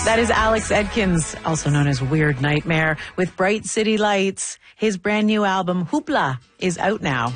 That is Alex Edkins, also known as Weird Nightmare, with Bright City Lights. His brand new album, Hoopla, is out now.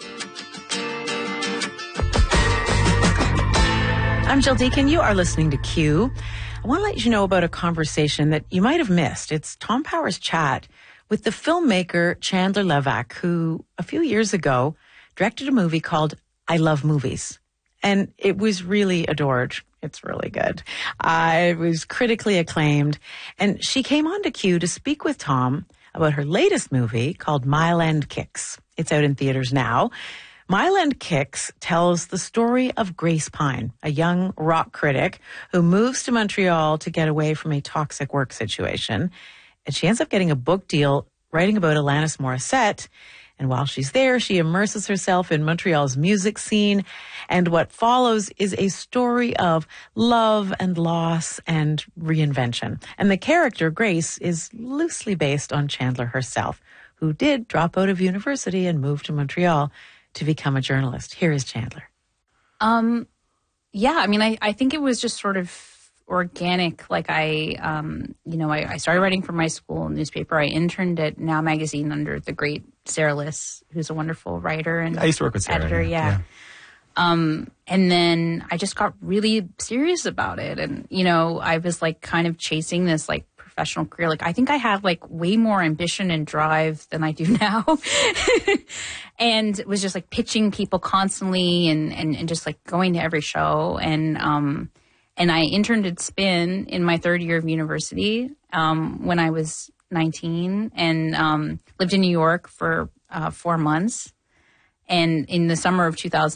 I'm Jill Deacon. You are listening to Q. I want to let you know about a conversation that you might have missed. It's Tom Power's chat with the filmmaker Chandler Levac, who a few years ago directed a movie called I Love Movies. And it was really adored. It's really good. It was critically acclaimed. And she came on to Q to speak with Tom about her latest movie called Mile End Kicks. It's out in theaters now. Mile End Kicks tells the story of Grace Pine, a young rock critic who moves to Montreal to get away from a toxic work situation. And she ends up getting a book deal writing about Alanis Morissette. And while she's there, she immerses herself in Montreal's music scene. And what follows is a story of love and loss and reinvention. And the character, Grace, is loosely based on Chandler herself, who did drop out of university and move to Montreal to become a journalist. Here is Chandler. Yeah, I mean, I think it was just sort of organic. Like I started writing for my school newspaper. I interned at Now Magazine under the great Sarah Liss, who's a wonderful writer and I used to work with Sarah, editor. Yeah. And then I just got really serious about it. And, I was like kind of chasing this like professional career. Like I think I had like way more ambition and drive than I do now. And was just like pitching people constantly and just like going to every show. And I interned at Spin in my third year of university when I was 19 and lived in New York for 4 months. And in the summer of 2000,